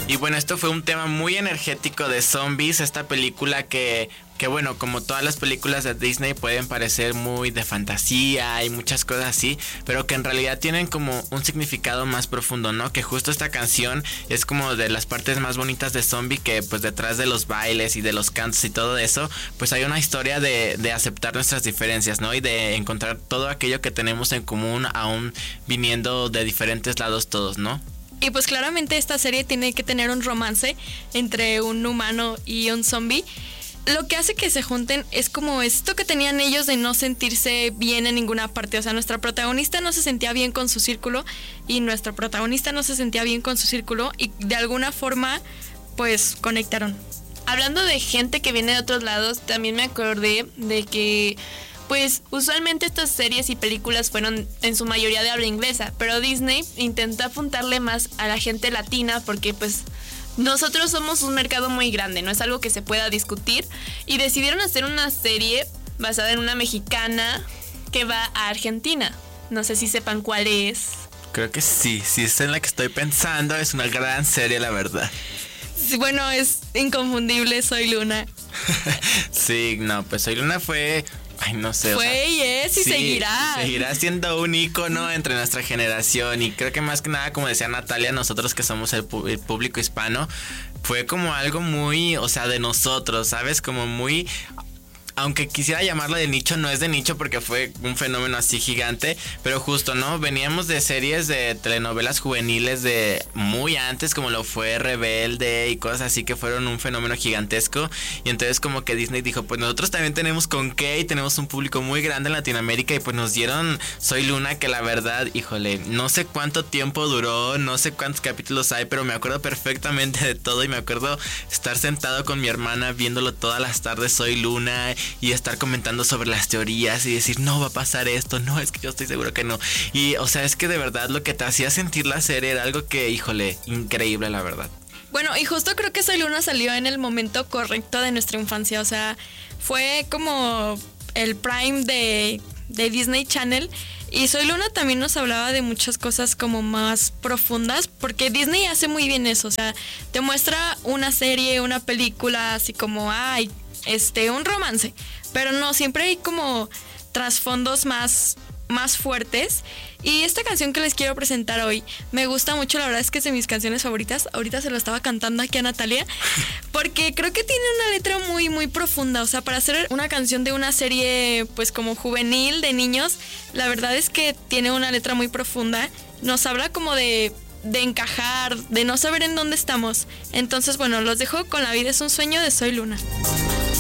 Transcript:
Y bueno, esto fue un tema muy energético de zombies, esta película que bueno, como todas las películas de Disney pueden parecer muy de fantasía y muchas cosas así, pero que en realidad tienen como un significado más profundo, ¿no? Que justo esta canción es como de las partes más bonitas de Zombie, que pues detrás de los bailes y de los cantos y todo eso, pues hay una historia de aceptar nuestras diferencias, ¿no? Y de encontrar todo aquello que tenemos en común, aún viniendo de diferentes lados todos, ¿no? Y pues claramente esta serie tiene que tener un romance entre un humano y un zombie. Lo que hace que se junten es como esto que tenían ellos de no sentirse bien en ninguna parte. O sea, nuestra protagonista no se sentía bien con su círculo y nuestro protagonista no se sentía bien con su círculo y de alguna forma pues conectaron. Hablando de gente que viene de otros lados, también me acordé de que pues usualmente estas series y películas fueron en su mayoría de habla inglesa, pero Disney intentó apuntarle más a la gente latina porque pues nosotros somos un mercado muy grande, no es algo que se pueda discutir, y decidieron hacer una serie basada en una mexicana que va a Argentina. No sé si sepan cuál es. Creo que sí es en la que estoy pensando, es una gran serie, la verdad. Sí, bueno, es inconfundible, Soy Luna. Sí, no, pues Soy Luna fue... Ay, no sé. Fue y es y seguirá. Seguirá siendo un ícono entre nuestra generación. Y creo que más que nada, como decía Natalia, nosotros que somos el público hispano, fue como algo muy, o sea, de nosotros, ¿sabes? Como muy... Aunque quisiera llamarlo de nicho, no es de nicho porque fue un fenómeno así gigante, pero justo, ¿no? Veníamos de series de telenovelas juveniles de muy antes, como lo fue Rebelde y cosas así que fueron un fenómeno gigantesco. Y entonces como que Disney dijo, pues nosotros también tenemos con qué y tenemos un público muy grande en Latinoamérica, y pues nos dieron Soy Luna, que la verdad, híjole, no sé cuánto tiempo duró, no sé cuántos capítulos hay, pero me acuerdo perfectamente de todo y me acuerdo estar sentado con mi hermana viéndolo todas las tardes, Soy Luna, y estar comentando sobre las teorías y decir, no va a pasar esto, no, es que yo estoy seguro que no. Y, o sea, es que de verdad lo que te hacía sentir la serie era algo que, híjole, increíble, la verdad. Bueno, y justo creo que Soy Luna salió en el momento correcto de nuestra infancia. O sea, fue como el prime de Disney Channel. Y Soy Luna también nos hablaba de muchas cosas como más profundas, porque Disney hace muy bien eso. O sea, te muestra una serie, una película, así como, ay, un romance, pero no, siempre hay como trasfondos más fuertes. Y esta canción que les quiero presentar hoy me gusta mucho, la verdad es que es de mis canciones favoritas. Ahorita se lo estaba cantando aquí a Natalia, porque creo que tiene una letra muy muy profunda. O sea, para hacer una canción de una serie pues como juvenil, de niños, la verdad es que tiene una letra muy profunda. Nos habla como de encajar, de no saber en dónde estamos. Entonces, bueno, los dejo con La vida es un sueño de Soy Luna.